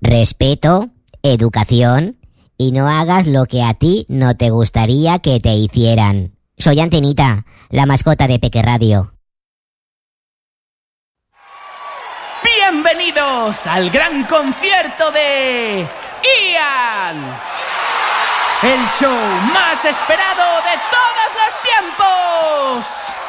respeto, educación y no hagas lo que a ti no te gustaría que te hicieran. Soy Antenita, la mascota de Peque Radio. Bienvenidos al gran concierto de Ian, el show más esperado de todos los tiempos.